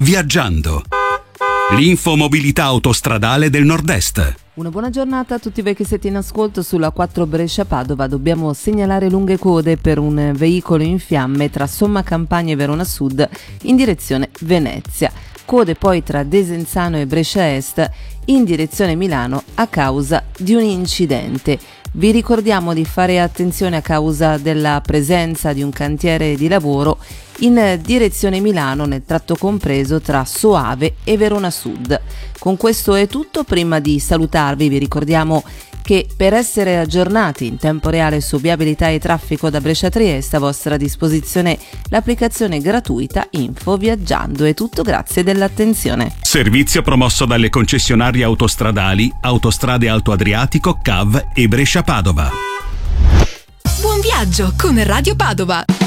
Viaggiando. L'infomobilità autostradale del Nord-Est. Una buona giornata a tutti voi che siete in ascolto sulla 4 Brescia-Padova. Dobbiamo segnalare lunghe code per un veicolo in fiamme tra Somma Campania e Verona Sud in direzione Venezia. Code poi tra Desenzano e Brescia Est in direzione Milano a causa di un incidente. Vi ricordiamo di fare attenzione a causa della presenza di un cantiere di lavoro in direzione Milano nel tratto compreso tra Soave e Verona Sud. Con questo è tutto. Prima di salutarvi vi ricordiamo che per essere aggiornati in tempo reale su viabilità e traffico da Brescia Trieste a vostra disposizione l'applicazione gratuita Info Viaggiando. È tutto, grazie dell'attenzione. Servizio promosso dalle concessionarie autostradali Autostrade Alto Adriatico, CAV e Brescia Padova. Buon viaggio con Radio Padova.